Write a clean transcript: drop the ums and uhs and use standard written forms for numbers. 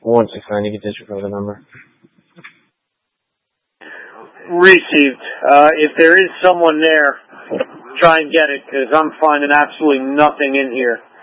169, you can disregard the number. Received. If there is someone there, try and get it, because I'm finding absolutely nothing in here.